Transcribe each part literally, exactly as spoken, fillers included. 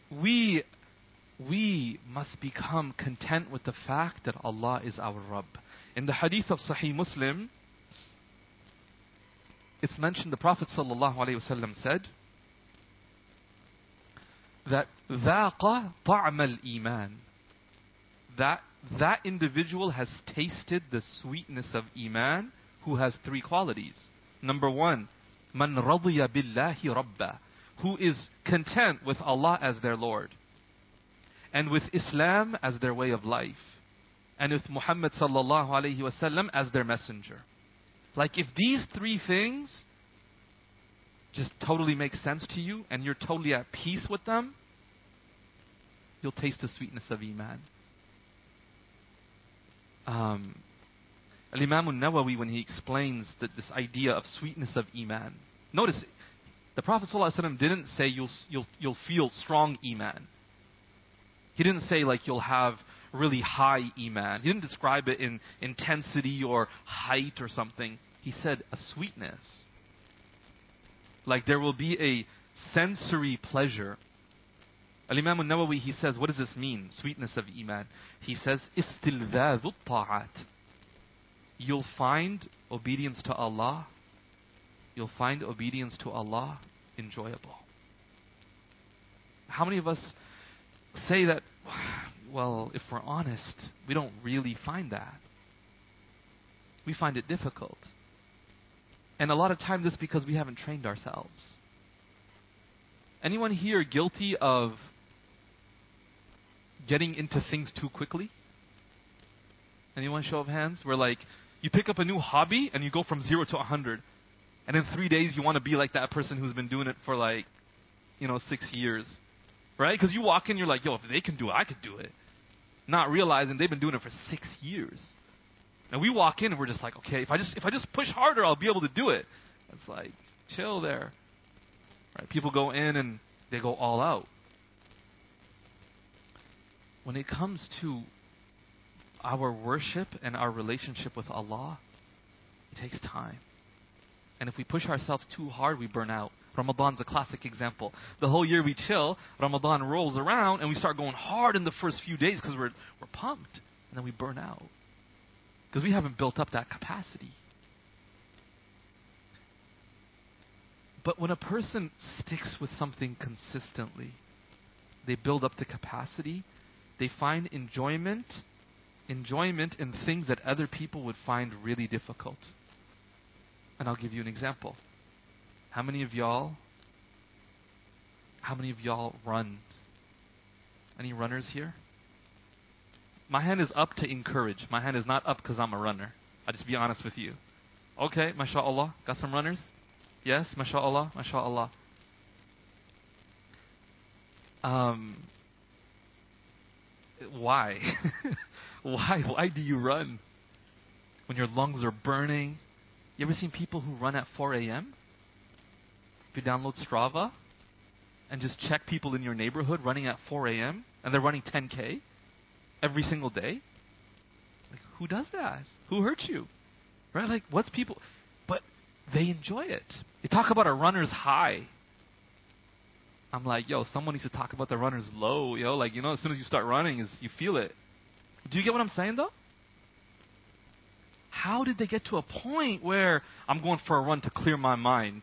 we we must become content with the fact that Allah is our Rabb. In the hadith of Sahih Muslim, it's mentioned the Prophet ﷺ said that ذَاقَ طَعْمَ الْإِيمَانِ, that that individual has tasted the sweetness of Iman who has three qualities. Number one, مَنْ رَضِيَ بِاللَّهِ رَبَّا, who is content with Allah as their Lord, and with Islam as their way of life, and with Muhammad sallallahu alayhi wasallam as their messenger. Like if these three things just totally make sense to you and you're totally at peace with them, you'll taste the sweetness of Iman. Um, Al-Imam al-Nawawi, when he explains that this idea of sweetness of Iman, notice the Prophet ﷺ didn't say you'll, you'll, you'll feel strong Iman. He didn't say like you'll have really high Iman. He didn't describe it in intensity or height or something. He said a sweetness. Like there will be a sensory pleasure. Al-Imam al-Nawawi, he says, what does this mean? Sweetness of Iman. He says, istilzadhu ta'at. You'll find obedience to Allah. You'll find obedience to Allah enjoyable. How many of us say that, well, if we're honest, we don't really find that. We find it difficult. And a lot of times it's because we haven't trained ourselves. Anyone here guilty of getting into things too quickly? Anyone, show of hands? Where like, you pick up a new hobby and you go from zero to a hundred. And in three days you want to be like that person who's been doing it for like, you know, six years. Right? Because you walk in, you're like, yo, if they can do it, I could do it. Not realizing they've been doing it for six years. And we walk in and we're just like, okay, if I just if I just push harder, I'll be able to do it. It's like, chill there. Right? People go in and they go all out. When it comes to our worship and our relationship with Allah, it takes time. And if we push ourselves too hard, we burn out. Ramadan's a classic example. The whole year we chill, Ramadan rolls around, and we start going hard in the first few days because we're we're pumped. And then we burn out. Because we haven't built up that capacity. But when a person sticks with something consistently, they build up the capacity, they find enjoyment, enjoyment in things that other people would find really difficult. And I'll give you an example. How many of y'all, how many of y'all run? Any runners here? My hand is up to encourage. My hand is not up because I'm a runner. I'll just be honest with you. Okay, mashallah. Got some runners? Yes, mashallah, mashallah. Um, why? why? Why do you run? When your lungs are burning? You ever seen people who run at four a.m.? If you download Strava and just check people in your neighborhood running at four a.m. and they're running ten K every single day. Like, who does that? Who hurt you? Right? Like, what's people... But they enjoy it. They talk about a runner's high. I'm like, yo, someone needs to talk about the runner's low, yo. Like, you know, as soon as you start running, is you feel it. Do you get what I'm saying, though? How did they get to a point where I'm going for a run to clear my mind?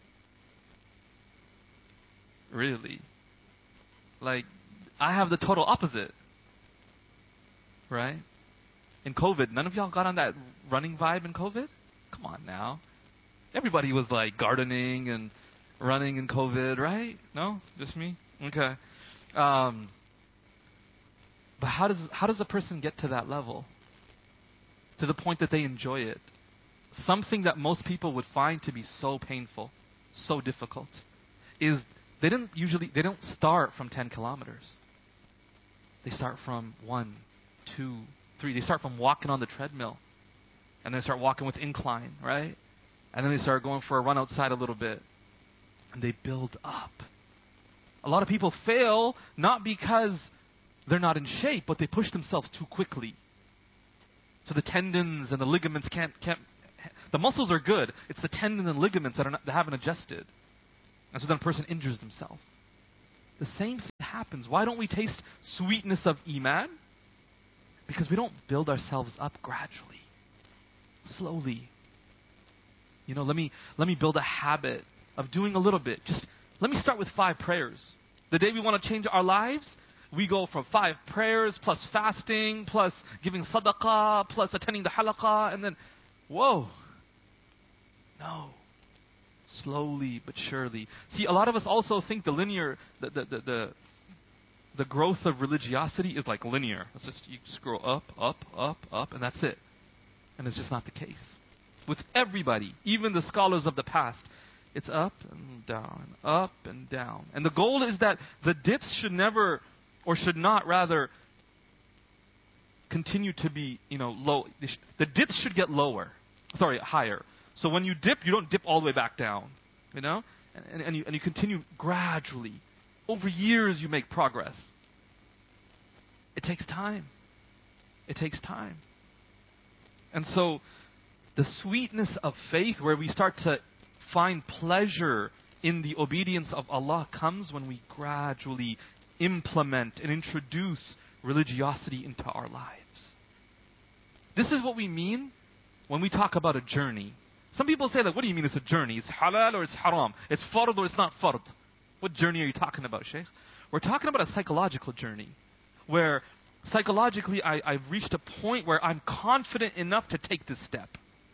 Really? Like, I have the total opposite. Right? In COVID, none of y'all got on that running vibe in COVID? Come on now. Everybody was like gardening and running in COVID, right? No? Just me? Okay. Um, but how does how does a person get to that level? To the point that they enjoy it. Something that most people would find to be so painful, so difficult, is they didn't usually they don't start from ten kilometers. They start from one, two, three. They start from walking on the treadmill. And then they start walking with incline, right? And then they start going for a run outside a little bit. And they build up. A lot of people fail not because they're not in shape, but they push themselves too quickly. So the tendons and the ligaments can't, can't the muscles are good. It's the tendons and ligaments that, are not, that haven't adjusted. And so then a person injures themselves. The same thing happens? Why don't we taste sweetness of Iman? Because we don't build ourselves up gradually, slowly. You know, let me let me build a habit of doing a little bit. Just let me start with five prayers. The day we want to change our lives, we go from five prayers, plus fasting, plus giving sadaqah, plus attending the halaqah, and then, whoa. No. Slowly but surely. See, a lot of us also think the linear, the the the, the, the growth of religiosity is like linear. It's just, you just grow up, up, up, up, and that's it. And it's just not the case. With everybody, even the scholars of the past, it's up and down, up and down. And the goal is that the dips should never, or should not rather, continue to be, you know, low. The dips should get lower. Sorry, higher. So when you dip, you don't dip all the way back down. You know? And, and, you, and you continue gradually. Over years you make progress. It takes time. It takes time. And so the sweetness of faith, where we start to find pleasure in the obedience of Allah, comes when we gradually implement and introduce religiosity into our lives. This is what we mean when we talk about a journey. Some people say, like, what do you mean it's a journey? It's halal or it's haram? It's fard or it's not fard? What journey are you talking about, Shaykh? We're talking about a psychological journey, where psychologically I, I've reached a point where I'm confident enough to take this step.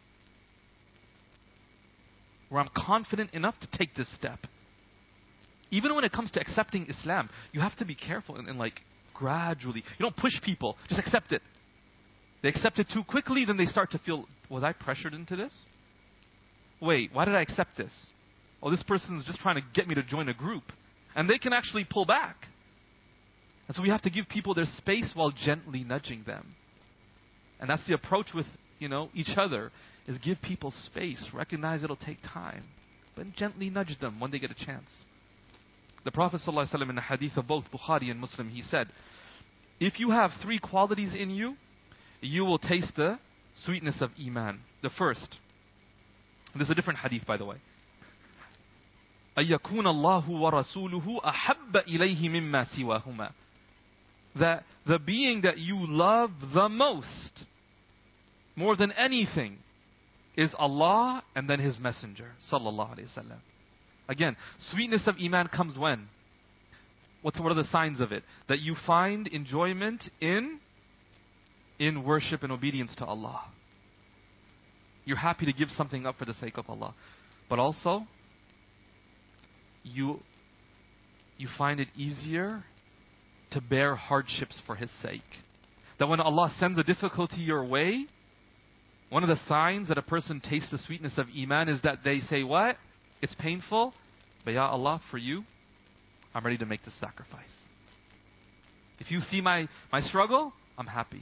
Where I'm confident enough to take this step. Even when it comes to accepting Islam, you have to be careful and, and like gradually. You don't push people, just accept it. They accept it too quickly, then they start to feel, was I pressured into this? Wait, why did I accept this? Oh, this person's just trying to get me to join a group. And they can actually pull back. And so we have to give people their space while gently nudging them. And that's the approach with, you know, each other, is give people space. Recognize it'll take time. But gently nudge them when they get a chance. The Prophet ﷺ in the hadith of both Bukhari and Muslim, he said, if you have three qualities in you, you will taste the sweetness of Iman. The first, this is a different hadith by the way. أَيَّكُونَ اللَّهُ وَرَسُولُهُ أَحَبَّ إِلَيْهِ مِمَّا سِوَاهُمَا. That the being that you love the most, more than anything, is Allah and then His Messenger. Sallallahu Alaihi Wasallam. Again, sweetness of Iman comes when? What's, what are the signs of it? That you find enjoyment in, in worship and obedience to Allah. You're happy to give something up for the sake of Allah. But also, you, you find it easier to bear hardships for His sake. That when Allah sends a difficulty your way, one of the signs that a person tastes the sweetness of Iman is that they say, what? It's painful, but Ya Allah, for you, I'm ready to make the sacrifice. If you see my, my struggle, I'm happy.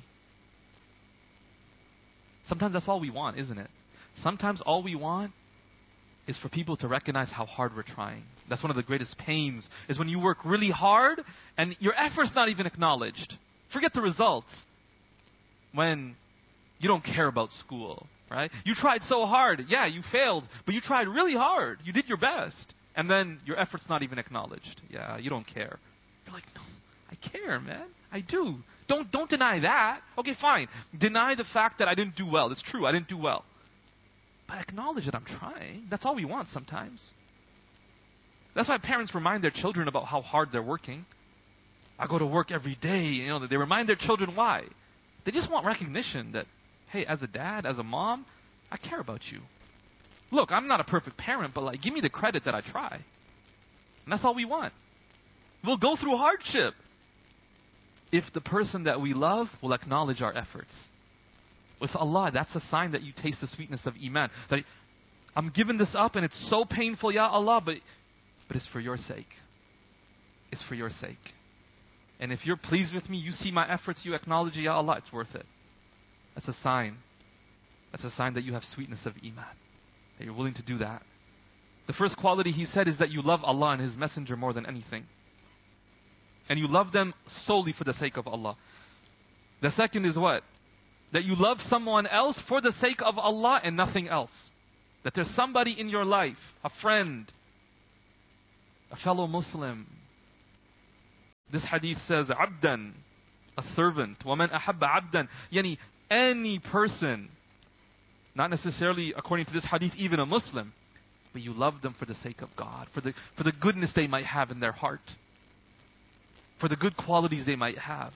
Sometimes that's all we want, isn't it? Sometimes all we want is for people to recognize how hard we're trying. That's one of the greatest pains, is when you work really hard and your effort's not even acknowledged. Forget the results. When you don't care about school, right? You tried so hard. Yeah, you failed, but you tried really hard. You did your best. And then your effort's not even acknowledged. Yeah, you don't care. You're like, no, I care, man. I do. Don't, don't deny that. Okay, fine. Deny the fact that I didn't do well. It's true, I didn't do well. But acknowledge that I'm trying. That's all we want sometimes. That's why parents remind their children about how hard they're working. I go to work every day. You know, they remind their children why. They just want recognition that, hey, as a dad, as a mom, I care about you. Look, I'm not a perfect parent, but like, give me the credit that I try. And that's all we want. We'll go through hardship if the person that we love will acknowledge our efforts. With Allah, that's a sign that you taste the sweetness of Iman. That I'm giving this up and it's so painful, Ya Allah, but, but it's for your sake. It's for your sake. And if you're pleased with me, you see my efforts, you acknowledge, Ya Allah, it's worth it. That's a sign. That's a sign that you have sweetness of Iman. That you're willing to do that. The first quality he said is that you love Allah and His Messenger more than anything. And you love them solely for the sake of Allah. The second is what? That you love someone else for the sake of Allah and nothing else. That there's somebody in your life, a friend, a fellow Muslim, This hadith says, abdan, a servant. وَمَنْ أَحَبَّ عَبْدًا. Yani, any person, not necessarily according to this hadith, even a Muslim, but you love them for the sake of God, for the, for the goodness they might have in their heart, for the good qualities they might have.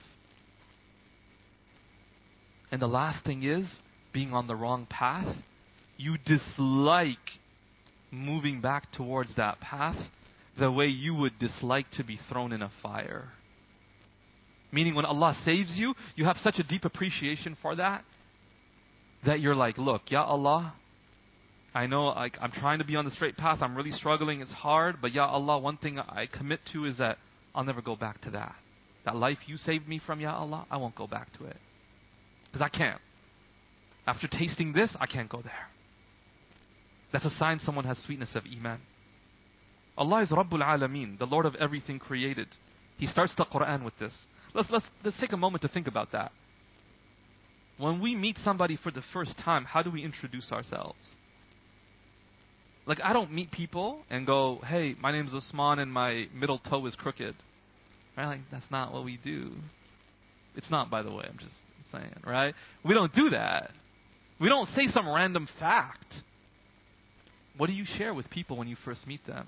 And the last thing is, being on the wrong path, you dislike moving back towards that path the way you would dislike to be thrown in a fire. Meaning when Allah saves you, you have such a deep appreciation for that, that you're like, look, Ya Allah, I know like, I'm trying to be on the straight path, I'm really struggling, it's hard, but Ya Allah, one thing I commit to is that I'll never go back to that. That life you saved me from, Ya Allah, I won't go back to it. Because I can't. After tasting this, I can't go there. That's a sign someone has sweetness of Iman. Allah is Rabbul Alameen, the Lord of everything created. He starts the Quran with this. Let's, let's, let's take a moment to think about that. When we meet somebody for the first time, how do we introduce ourselves? Like, I don't meet people and go, hey, my name's Usman and my middle toe is crooked. Right? Like, that's not what we do. It's not, by the way, I'm just saying, right? We don't do that. We don't say some random fact. What do you share with people when you first meet them?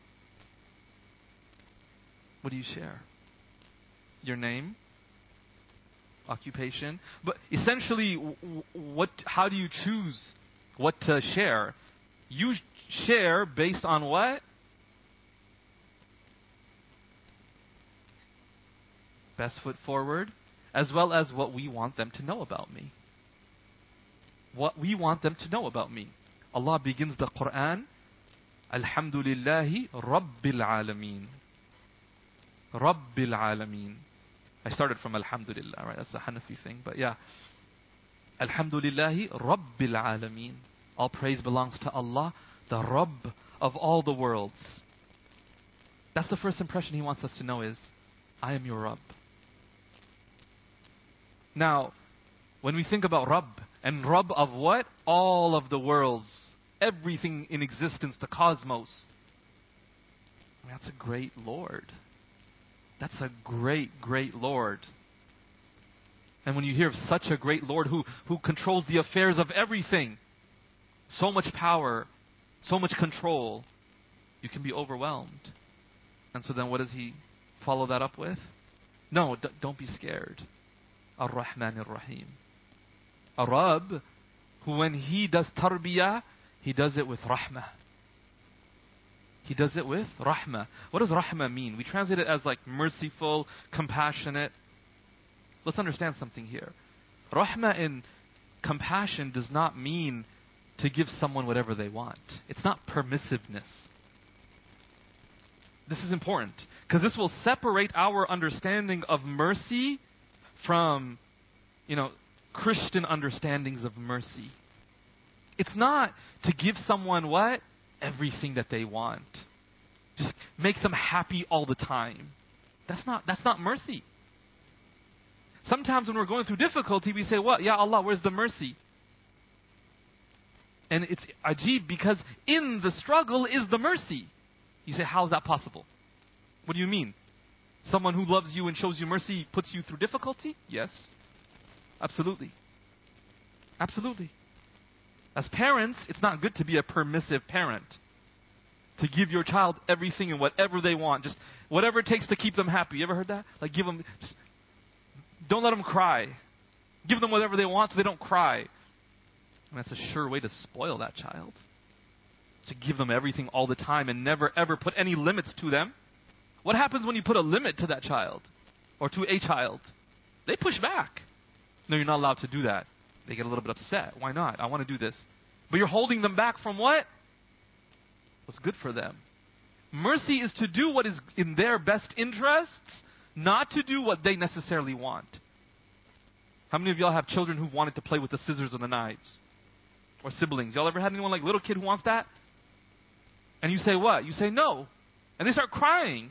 What do you share? Your name? Occupation? But essentially, what? How do you choose what to share? You share based on what? Best foot forward, as well as what we want them to know about me. What we want them to know about me. Allah begins the Quran, Alhamdulillahi Rabbil Alameen. Rabbil Alameen. I started from Alhamdulillah, right? That's a Hanafi thing, but yeah. Alhamdulillahi Rabbil Alameen. All praise belongs to Allah, the Rabb of all the worlds. That's the first impression He wants us to know is, I am your Rabb. Now, when we think about Rabb, and Rabb of what? All of the worlds. Everything in existence, the cosmos. I mean, that's a great Lord. That's a great, great Lord. And when you hear of such a great Lord who, who controls the affairs of everything, so much power, so much control, you can be overwhelmed. And so then what does He follow that up with? No, d- don't be scared. Ar-Rahman Ar-Rahim. A Rabb who when He does tarbiyah, He does it with rahmah. He does it with rahmah. What does rahmah mean? We translate it as like merciful, compassionate. Let's understand something here. Rahmah in compassion does not mean to give someone whatever they want. It's not permissiveness. This is important because this will separate our understanding of mercy from, you know, Christian understandings of mercy. It's not to give someone what? Everything that they want. Just make them happy all the time. That's not that's not mercy. Sometimes when we're going through difficulty, we say, what? Ya Allah, where's the mercy? And it's ajib because in the struggle is the mercy. You say, how is that possible? What do you mean? Someone who loves you and shows you mercy puts you through difficulty? Yes. Absolutely. Absolutely. As parents, it's not good to be a permissive parent. To give your child everything and whatever they want. Just whatever it takes to keep them happy. You ever heard that? Like give them, just, don't let them cry. Give them whatever they want so they don't cry. And that's a sure way to spoil that child. To give them everything all the time and never ever put any limits to them. What happens when you put a limit to that child? Or to a child? They push back. No, you're not allowed to do that. They get a little bit upset. Why not? I want to do this. But you're holding them back from what? What's good for them. Mercy is to do what is in their best interests, not to do what they necessarily want. How many of y'all have children who wanted to play with the scissors and the knives? Or siblings? Y'all ever had anyone like little kid who wants that? And you say what? You say no. And they start crying.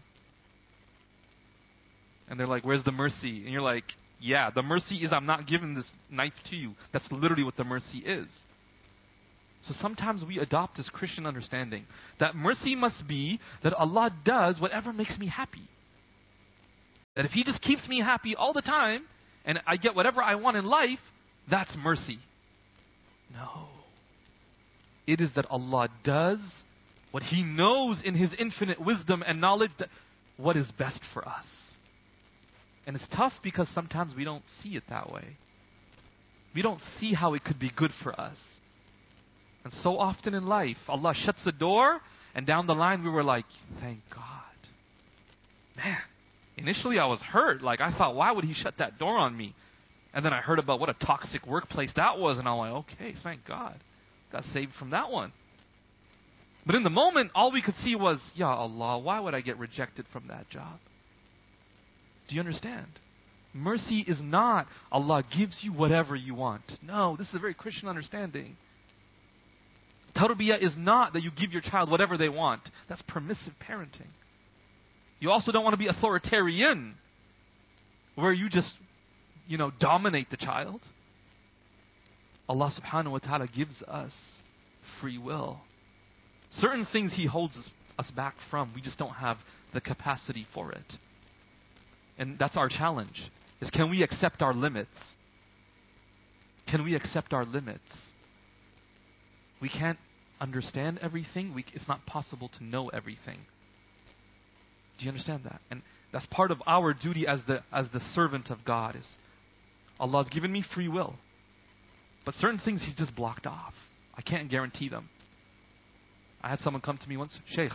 And they're like, where's the mercy? And you're like, yeah, the mercy is I'm not giving this knife to you. That's literally what the mercy is. So sometimes we adopt this Christian understanding that mercy must be that Allah does whatever makes me happy. That if He just keeps me happy all the time, and I get whatever I want in life, that's mercy. No. It is that Allah does what He knows in His infinite wisdom and knowledge, that what is best for us. And it's tough because sometimes we don't see it that way. We don't see how it could be good for us. And so often in life, Allah shuts the door, and down the line we were like, thank God. Man, initially I was hurt. Like, I thought, why would He shut that door on me? And then I heard about what a toxic workplace that was, and I'm like, okay, thank God. Got saved from that one. But in the moment, all we could see was, Ya Allah, why would I get rejected from that job? Do you understand? Mercy is not Allah gives you whatever you want. No, this is a very Christian understanding. Tarbiyah is not that you give your child whatever they want. That's permissive parenting. You also don't want to be authoritarian, where you just, you know, dominate the child. Allah subhanahu wa ta'ala gives us free will. Certain things He holds us, us back from. We just don't have the capacity for it. And that's our challenge, is can we accept our limits? Can we accept our limits? We can't understand everything. We, it's not possible to know everything. Do you understand that? And that's part of our duty as the as the servant of God. Is Allah has given me free will. But certain things He's just blocked off. I can't guarantee them. I had someone come to me once, Sheikh,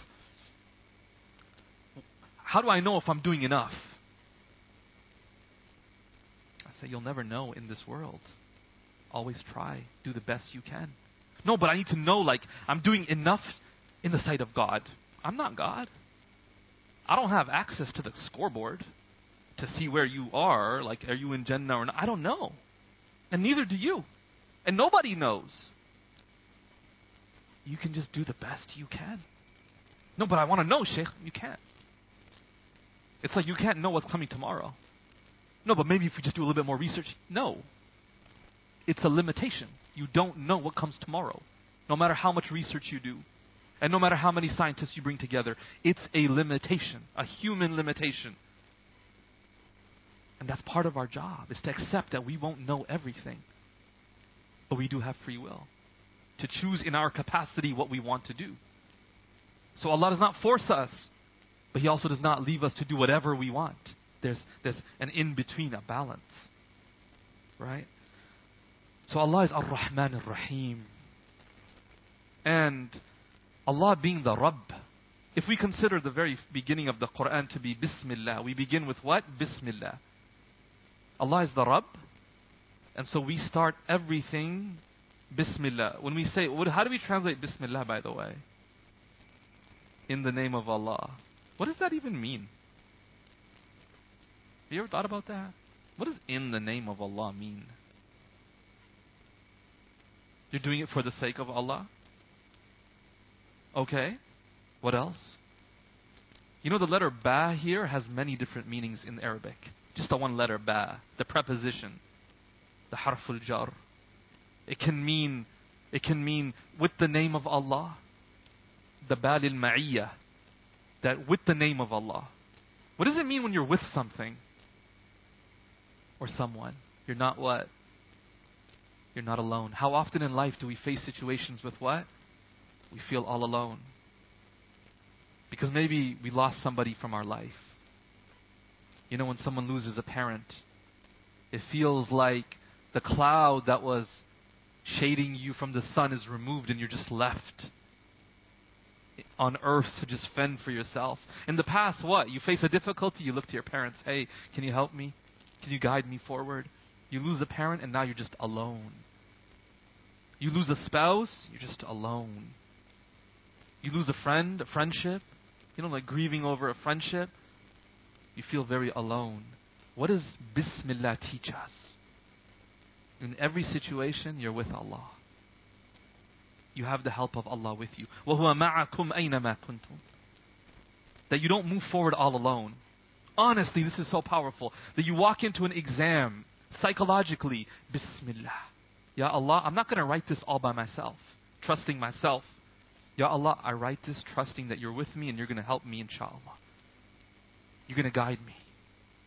how do I know if I'm doing enough? I say, you'll never know in this world. Always try. Do the best you can. No, but I need to know, like, I'm doing enough in the sight of God. I'm not God. I don't have access to the scoreboard to see where you are. Like, are you in Jannah or not? I don't know. And neither do you. And nobody knows. You can just do the best you can. No, but I want to know, Sheikh. You can't. It's like you can't know what's coming tomorrow. No, but maybe if you just do a little bit more research. No. It's a limitation. You don't know what comes tomorrow. No matter how much research you do. And no matter how many scientists you bring together. It's a limitation. A human limitation. And that's part of our job. Is to accept that we won't know everything. But we do have free will. To choose in our capacity what we want to do. So Allah does not force us. But He also does not leave us to do whatever we want. There's, there's an in-between, a balance. Right? So Allah is Ar-Rahman Ar-Rahim. And Allah being the Rabb. If we consider the very beginning of the Quran to be Bismillah, we begin with what? Bismillah. Allah is the Rabb. And so we start everything Bismillah. When we say, how do we translate Bismillah, by the way? In the name of Allah. What does that even mean? Have you ever thought about that? What does in the name of Allah mean? You're doing it for the sake of Allah? Okay. What else? You know the letter ba here has many different meanings in Arabic. Just the one letter ba. The preposition. The harful jar. It can mean, it can mean with the name of Allah. The ba lil ma'iyah. That with the name of Allah. What does it mean when you're with something? Or someone? You're not what? You're not alone. How often in life do we face situations with what? We feel all alone. Because maybe we lost somebody from our life. You know, when someone loses a parent, it feels like the cloud that was shading you from the sun is removed and you're just left on earth to just fend for yourself. In the past, what? You face a difficulty, you look to your parents. Hey, can you help me? Can you guide me forward? You lose a parent and now you're just alone. You lose a spouse, you're just alone. You lose a friend, a friendship, you know, like grieving over a friendship, you feel very alone. What does Bismillah teach us? In every situation, you're with Allah. You have the help of Allah with you. وَهُوَ مَعَكُمْ أَيْنَمَا كُنْتُمْ. That you don't move forward all alone. Honestly, this is so powerful. That you walk into an exam, psychologically, Bismillah. Ya Allah, I'm not going to write this all by myself. Trusting myself. Ya Allah, I write this trusting that you're with me and you're going to help me, inshallah. You're going to guide me.